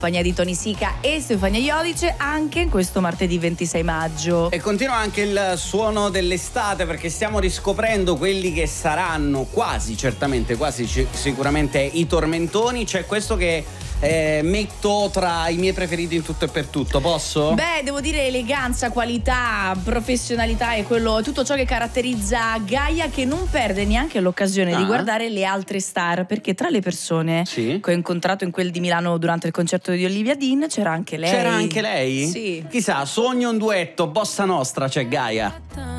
compagnia di Tony Sica e Stefania Iodice anche questo martedì 26 maggio. E continua anche il suono dell'estate, perché stiamo riscoprendo quelli che saranno sicuramente i tormentoni. C'è questo che metto tra i miei preferiti in tutto e per tutto, posso? Beh, devo dire eleganza, qualità, professionalità e tutto ciò che caratterizza Gaia, che non perde neanche l'occasione di guardare le altre star, perché tra le persone che ho incontrato in quel di Milano durante il concerto di Olivia Dean c'era anche lei. C'era anche lei? Sì. Chissà, sogno un duetto, bossa nostra, c'è Gaia.